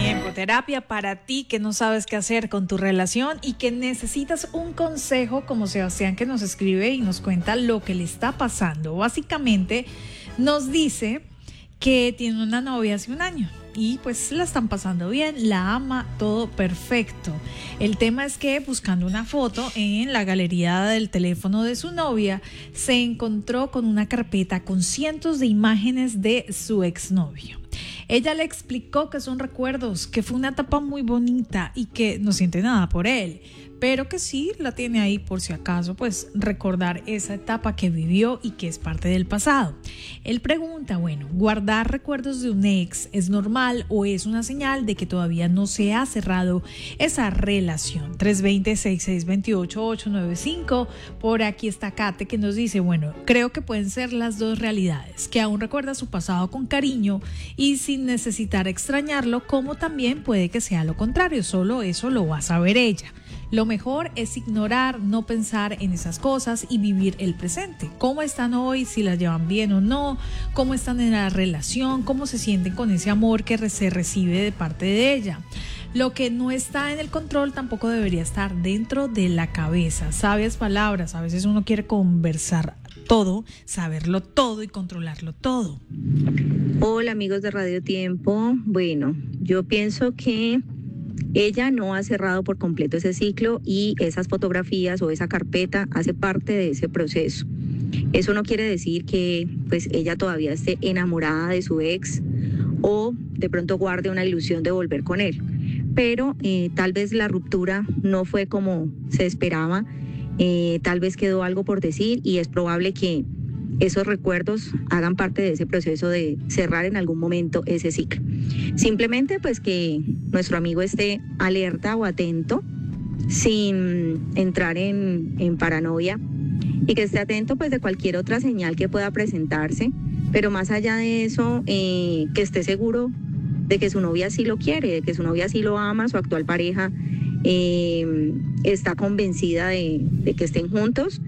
Terapia para ti que no sabes qué hacer con tu relación y que necesitas un consejo como Sebastián, que nos escribe y nos cuenta lo que le está pasando. Básicamente nos dice que tiene una novia hace un año y pues la están pasando bien, la ama, todo perfecto. El tema es que buscando una foto en la galería del teléfono de su novia se encontró con una carpeta con cientos de imágenes de su exnovio. Ella le explicó que son recuerdos, que fue una etapa muy bonita y que no siente nada por él, pero que sí la tiene ahí por si acaso, pues recordar esa etapa que vivió y que es parte del pasado. Él pregunta, bueno, ¿guardar recuerdos de un ex es normal o es una señal de que todavía no se ha cerrado esa relación? 320-6628-895, por aquí está Kate que nos dice, bueno, creo que pueden ser las dos realidades, que aún recuerda su pasado con cariño y sin necesitar extrañarlo, como también puede que sea lo contrario, solo eso lo va a saber ella. Lo mejor es ignorar, no pensar en esas cosas y vivir el presente. ¿Cómo están hoy? Si las llevan bien o no, cómo están en la relación, cómo se sienten con ese amor que se recibe de parte de ella. Lo que no está en el control tampoco debería estar dentro de la cabeza. Sabias palabras, a veces uno quiere conversar todo, saberlo todo y controlarlo todo. Hola amigos de Radio Tiempo. Bueno, yo pienso que ella no ha cerrado por completo ese ciclo y esas fotografías o esa carpeta hace parte de ese proceso. Eso no quiere decir que pues ella todavía esté enamorada de su ex o de pronto guarde una ilusión de volver con él. Pero tal vez la ruptura no fue como se esperaba, tal vez quedó algo por decir y es probable que esos recuerdos hagan parte de ese proceso de cerrar en algún momento ese ciclo. Simplemente pues que nuestro amigo esté alerta o atento sin entrar en paranoia y que esté atento pues de cualquier otra señal que pueda presentarse, pero más allá de eso, que esté seguro de que su novia sí lo quiere, de que su novia sí lo ama, su actual pareja está convencida de que estén juntos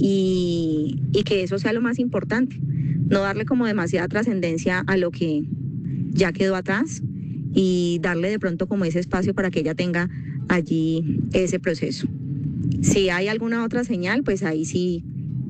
y que eso sea lo más importante, no darle como demasiada trascendencia a lo que ya quedó atrás y darle de pronto como ese espacio para que ella tenga allí ese proceso. Si hay alguna otra señal, pues ahí sí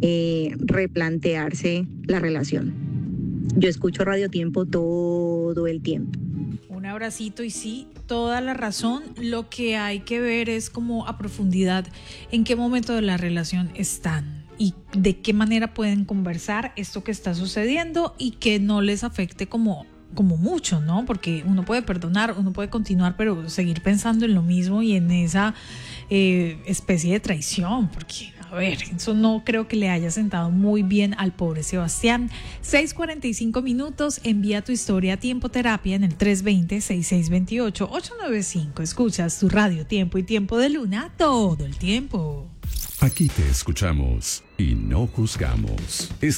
replantearse la relación. Yo escucho Radio Tiempo todo el tiempo. Un abracito y sí, toda la razón. Lo que hay que ver es como a profundidad en qué momento de la relación están y de qué manera pueden conversar esto que está sucediendo y que no les afecte como mucho, ¿no? Porque uno puede perdonar, uno puede continuar, pero seguir pensando en lo mismo y en esa especie de traición, porque a ver, eso no creo que le haya sentado muy bien al pobre Sebastián. 6:45, envía tu historia a Tiempo Terapia en el 320-6628-895. Escuchas tu Radio Tiempo y Tiempo de Luna todo el tiempo. Aquí te escuchamos y no juzgamos.